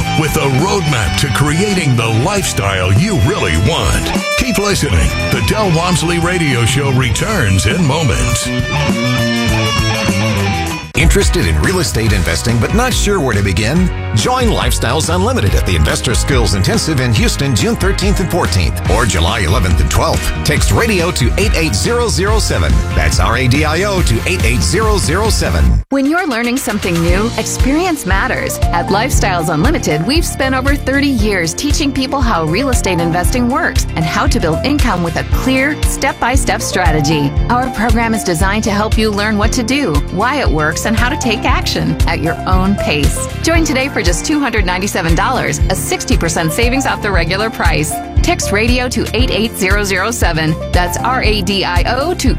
with a roadmap to creating the lifestyle you really want. Keep listening. The Del Walmsley Radio Show returns in moments. Interested in real estate investing but not sure where to begin? Join Lifestyles Unlimited at the Investor Skills Intensive in Houston, June 13th and 14th, or July 11th and 12th. Text radio to 88007. That's RADIO to 88007. When you're learning something new, experience matters. At Lifestyles Unlimited, we've spent over 30 years teaching people how real estate investing works and how to build income with a clear, step-by-step strategy. Our program is designed to help you learn what to do, why it works, and how to take action at your own pace. Join today for just $297, a 60% savings off the regular price. Text radio to 88007. That's RADIO to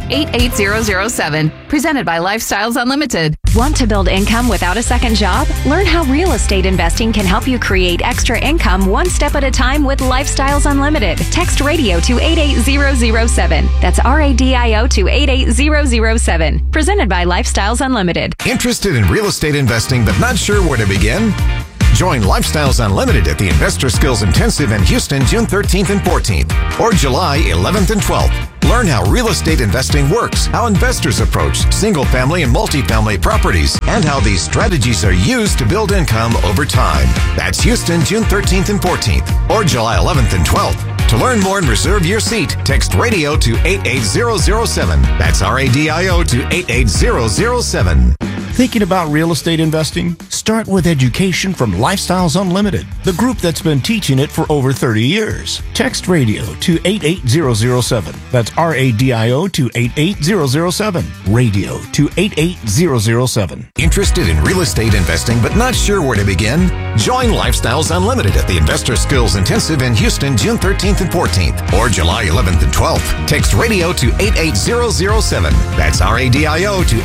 88007. Presented by Lifestyles Unlimited. Want to build income without a second job? Learn how real estate investing can help you create extra income one step at a time with Lifestyles Unlimited. Text radio to 88007. That's RADIO to 88007. Presented by Lifestyles Unlimited. Interested in real estate investing but not sure where to begin? Join Lifestyles Unlimited at the Investor Skills Intensive in Houston, June 13th and 14th, or July 11th and 12th. Learn how real estate investing works, how investors approach single-family and multifamily properties, and how these strategies are used to build income over time. That's Houston, June 13th and 14th, or July 11th and 12th. To learn more and reserve your seat, text radio to 88007. That's RADIO to 88007. Thinking about real estate investing? Start with education from Lifestyles Unlimited, the group that's been teaching it for over 30 years. Text radio to 88007. That's RADIO to 88007. Radio to 88007. Interested in real estate investing but not sure where to begin? Join Lifestyles Unlimited at the Investor Skills Intensive in Houston, June 13th and 14th, or July 11th and 12th. Text radio to 88007. That's RADIO to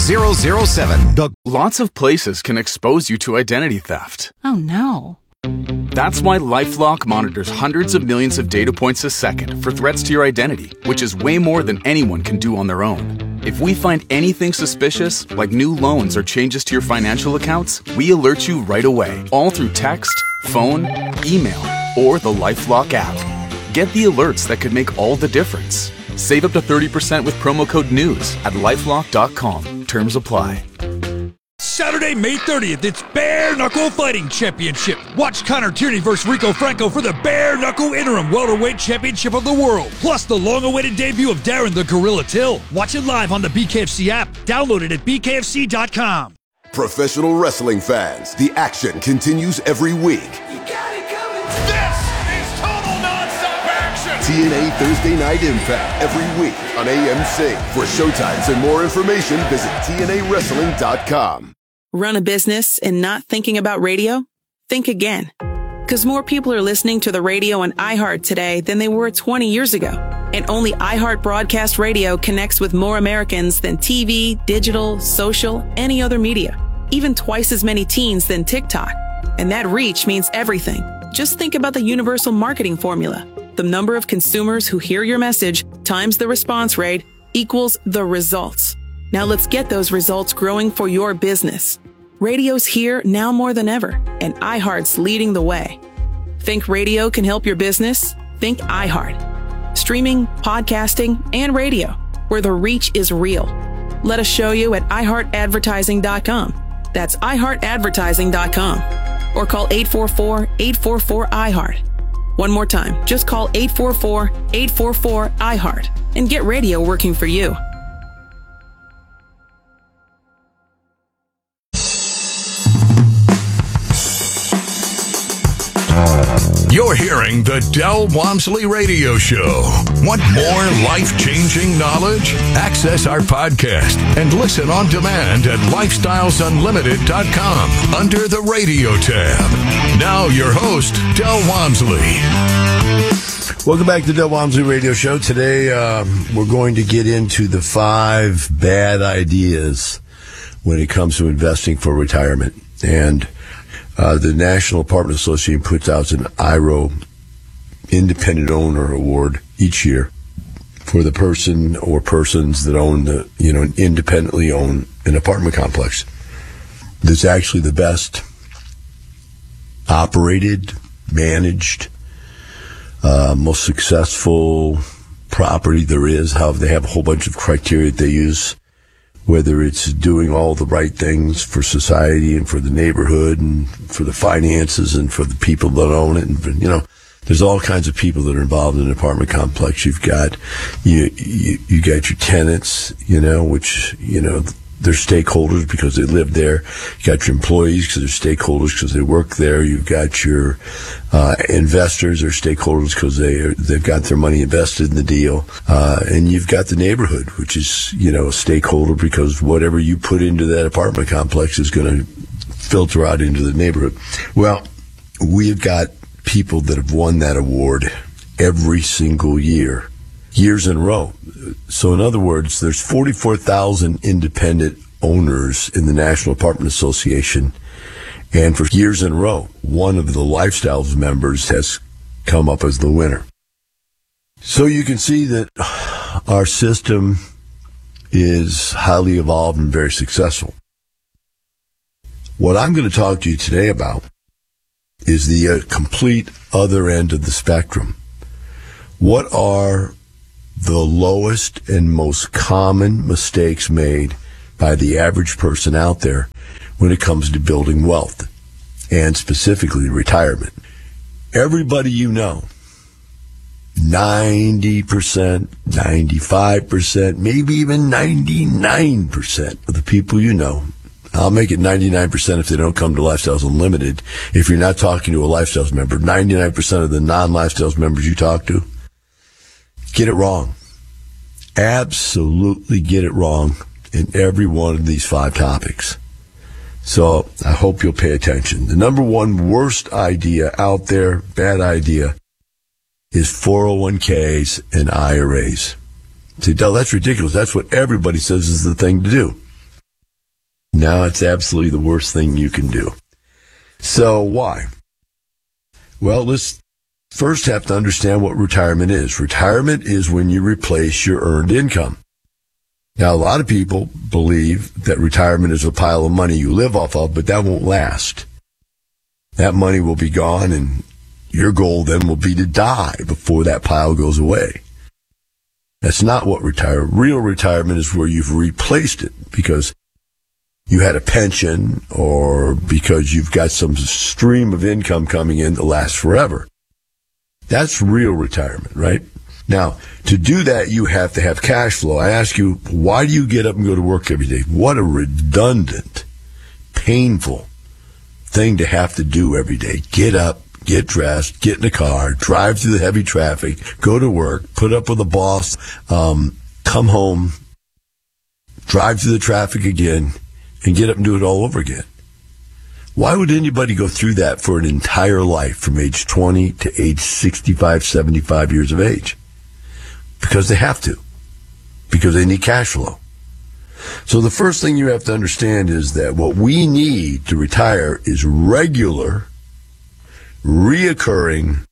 88007. Lots of places can expose you to identity theft. Oh no. That's why LifeLock monitors hundreds of millions of data points a second for threats to your identity, which is way more than anyone can do on their own. If we find anything suspicious, like new loans or changes to your financial accounts, we alert you right away, all through text, phone, email, or the LifeLock app. Get the alerts that could make all the difference. Save up to 30% with promo code NEWS at LifeLock.com. Terms apply. Saturday, May 30th, it's Bare Knuckle Fighting Championship. Watch Connor Tierney versus Rico Franco for the Bare Knuckle Interim Welterweight Championship of the World. Plus the long-awaited debut of Darren the Gorilla Till. Watch it live on the BKFC app. Download it at BKFC.com. Professional wrestling fans, the action continues every week. You got it coming. This is total nonstop action. TNA Thursday Night Impact every week on AMC. For showtimes and more information, visit TNAWrestling.com. Run a business and not thinking about radio? Think again. Because more people are listening to the radio on iHeart today than they were 20 years ago. And only iHeart Broadcast Radio connects with more Americans than TV, digital, social, any other media. Even twice as many teens than TikTok. And that reach means everything. Just think about the universal marketing formula. The number of consumers who hear your message times the response rate equals the results. Now let's get those results growing for your business. Radio's here now more than ever, and iHeart's leading the way. Think radio can help your business? Think iHeart. Streaming, podcasting, and radio, where the reach is real. Let us show you at iHeartAdvertising.com. That's iHeartAdvertising.com. Or call 844-844-iHeart. One more time, just call 844-844-iHeart and get radio working for you. You're hearing the Del Walmsley Radio Show. Want more life-changing knowledge? Access our podcast and listen on demand at lifestylesunlimited.com under the radio tab. Now your host, Del Walmsley. Welcome back to the Del Walmsley Radio Show. Today we're going to get into the 5 bad ideas when it comes to investing for retirement. And the National Apartment Association puts out an IRO Independent Owner Award each year for the person or persons that own independently own an apartment complex. That's actually the best operated, managed, most successful property there is. How they have a whole bunch of criteria that they use, whether it's doing all the right things for society and for the neighborhood and for the finances and for the people that own it. And, there's all kinds of people that are involved in an apartment complex. You've got, you got your tenants, which, they're stakeholders because they live there. You got your employees because they're stakeholders because they work there. You've got your investors, they're stakeholders because they've got their money invested in the deal. And you've got the neighborhood, which is, a stakeholder because whatever you put into that apartment complex is going to filter out into the neighborhood. Well, we've got people that have won that award every single year, years in a row. So in other words, there's 44,000 independent owners in the National Apartment Association, and for years in a row, one of the Lifestyles members has come up as the winner. So you can see that our system is highly evolved and very successful. What I'm going to talk to you today about is the complete other end of the spectrum. What are the lowest and most common mistakes made by the average person out there when it comes to building wealth, and specifically retirement? Everybody 90%, 95%, maybe even 99% of the people I'll make it 99% if they don't come to Lifestyles Unlimited. If you're not talking to a Lifestyles member, 99% of the non-Lifestyles members you talk to get it wrong. Absolutely get it wrong in every one of these 5 topics. So I hope you'll pay attention. The number one worst idea out there, bad idea, is 401ks and IRAs. See, Del, that's ridiculous. That's what everybody says is the thing to do. No, it's absolutely the worst thing you can do. So why? Well, let's first have to understand what retirement is. Retirement is when you replace your earned income. Now, a lot of people believe that retirement is a pile of money you live off of, but that won't last. That money will be gone, and your goal then will be to die before that pile goes away. That's not what real retirement is, where you've replaced it because you had a pension or because you've got some stream of income coming in that lasts forever. That's real retirement, right? Now, to do that, you have to have cash flow. I ask you, why do you get up and go to work every day? What a redundant, painful thing to have to do every day. Get up, get dressed, get in a car, drive through the heavy traffic, go to work, put up with a boss, come home, drive through the traffic again, and get up and do it all over again. Why would anybody go through that for an entire life from age 20 to age 65, 75 years of age? Because they have to. Because they need cash flow. So the first thing you have to understand is that what we need to retire is regular, reoccurring,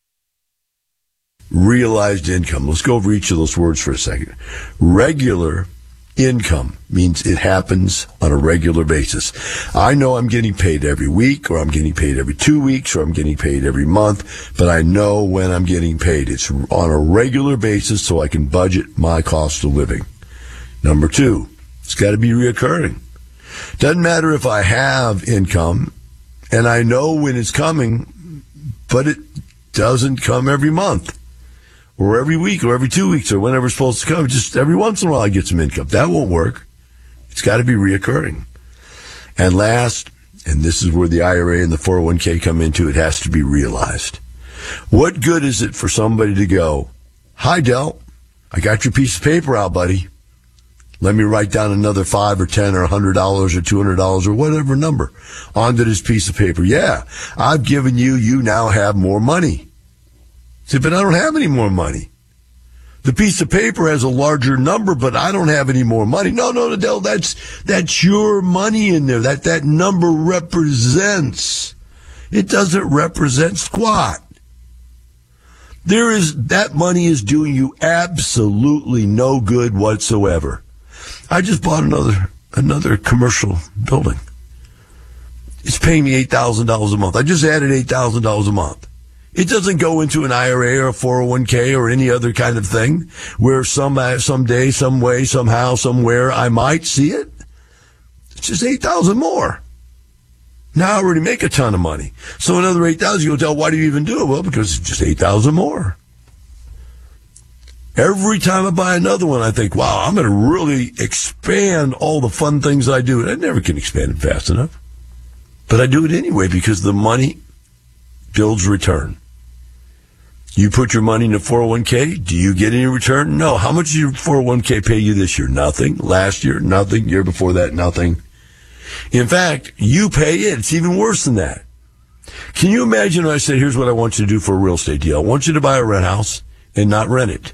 realized income. Let's go over each of those words for a second. Regular income means it happens on a regular basis. I know I'm getting paid every week, or I'm getting paid every 2 weeks, or I'm getting paid every month, but I know when I'm getting paid. It's on a regular basis so I can budget my cost of living. Number 2, it's got to be reoccurring. Doesn't matter if I have income and I know when it's coming, but it doesn't come every month, or every week, or every 2 weeks, or whenever it's supposed to come. Just every once in a while I get some income. That won't work. It's got to be reoccurring. And last, and this is where the IRA and the 401k come into, it has to be realized. What good is it for somebody to go, "Hi, Del, I got your piece of paper out, buddy. Let me write down another $5 or $10 or $100 or $200 or whatever number onto this piece of paper. Yeah, I've given you now have more money." See, but I don't have any more money. The piece of paper has a larger number, but I don't have any more money. No, Del, that's your money in there. That number represents. It doesn't represent squat. That money is doing you absolutely no good whatsoever. I just bought another commercial building. It's paying me $8,000 a month. I just added $8,000 a month. It doesn't go into an IRA or a 401k or any other kind of thing where someday, some way, somehow, somewhere I might see it. It's just $8,000 more. Now I already make a ton of money. So another $8,000, you go tell, why do you even do it? Well, because it's just $8,000 more. Every time I buy another one, I think, wow, I'm going to really expand all the fun things I do. And I never can expand it fast enough. But I do it anyway because the money builds return. You put your money in a 401k, do you get any return? No. How much did your 401k pay you this year? Nothing. Last year, nothing. Year before that, nothing. In fact, you pay it. It's even worse than that. Can you imagine if I said, here's what I want you to do for a real estate deal. I want you to buy a rent house and not rent it.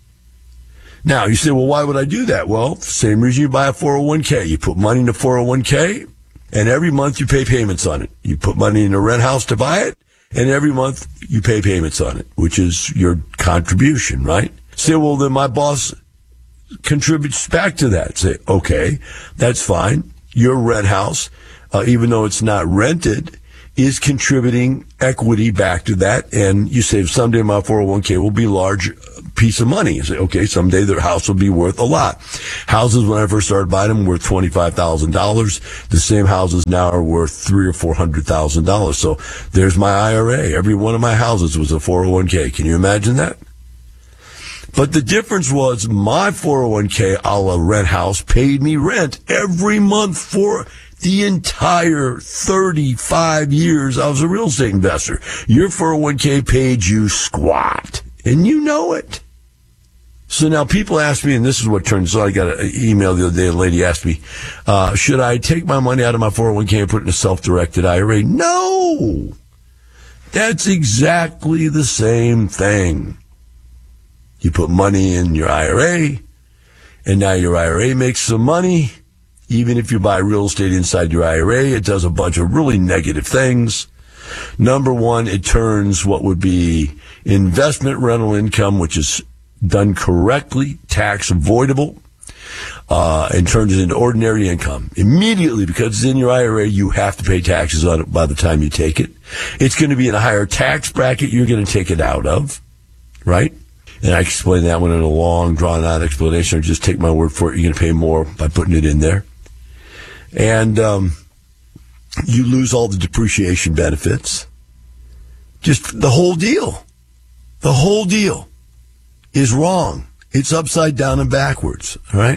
Now, you say, well, why would I do that? Well, same reason you buy a 401k. You put money in a 401k, and every month you pay payments on it. You put money in a rent house to buy it, and every month you pay payments on it, which is your contribution, right? Say, well, then my boss contributes back to that. Say, okay, that's fine. Your rent house, even though it's not rented, is contributing equity back to that. And you say, someday my 401k will be a large piece of money. You say, okay, someday their house will be worth a lot. Houses, when I first started buying them, were worth $25,000. The same houses now are worth $300,000 or $400,000. So there's my IRA. Every one of my houses was a 401k. Can you imagine that? But the difference was my 401k a la rent house paid me rent every month for the entire 35 years I was a real estate investor. Your 401k paid you squat, and you know it. So now people ask me, and this is what turns out, I got an email the other day, a lady asked me, should I take my money out of my 401k and put it in a self-directed IRA? No! That's exactly the same thing. You put money in your IRA, and now your IRA makes some money. Even if you buy real estate inside your IRA, it does a bunch of really negative things. Number one, it turns what would be investment rental income, which is done correctly, tax avoidable, and turns it into ordinary income. Immediately, because it's in your IRA, you have to pay taxes on it by the time you take it. It's going to be in a higher tax bracket you're going to take it out of, right? And I explained that one in a long, drawn-out explanation. Or just take my word for it. You're going to pay more by putting it in there. And you lose all the depreciation benefits. Just the whole deal. The whole deal is wrong. It's upside down and backwards, all right?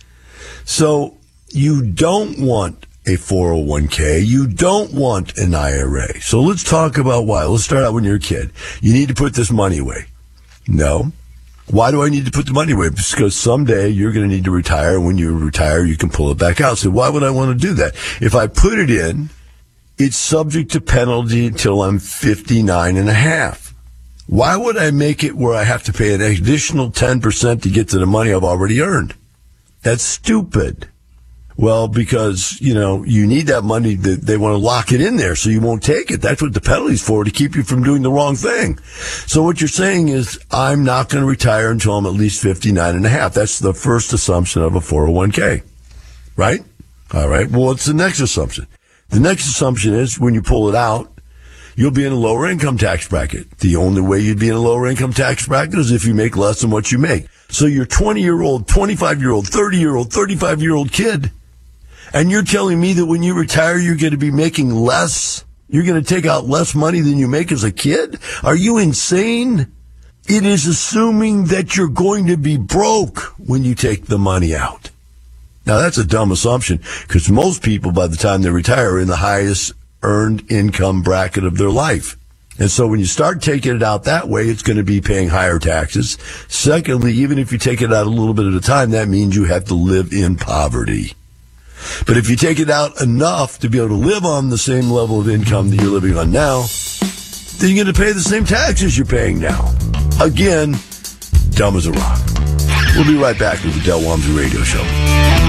So you don't want a 401k. You don't want an IRA. So let's talk about why. Let's start out when you're a kid. You need to put this money away. No. Why do I need to put the money away? Because someday you're going to need to retire. When you retire, you can pull it back out. So why would I want to do that? If I put it in, it's subject to penalty until I'm 59 and a half. Why would I make it where I have to pay an additional 10% to get to the money I've already earned? That's stupid. Well, because, you need that money. They want to lock it in there so you won't take it. That's what the penalty's for, to keep you from doing the wrong thing. So what you're saying is, I'm not going to retire until I'm at least 59 and a half. That's the first assumption of a 401k, right? All right. Well, what's the next assumption? The next assumption is when you pull it out, you'll be in a lower income tax bracket. The only way you'd be in a lower income tax bracket is if you make less than what you make. So your 20-year-old, 25-year-old, 30-year-old, 35-year-old kid, and you're telling me that when you retire, you're going to be making less? You're going to take out less money than you make as a kid? Are you insane? It is assuming that you're going to be broke when you take the money out. Now, that's a dumb assumption, because most people, by the time they retire, are in the highest earned income bracket of their life. And so when you start taking it out that way, it's going to be paying higher taxes. Secondly, even if you take it out a little bit at a time, that means you have to live in poverty. But if you take it out enough to be able to live on the same level of income that you're living on now, then you're going to pay the same taxes you're paying now. Again, dumb as a rock. We'll be right back with the Del Walmsley Radio Show.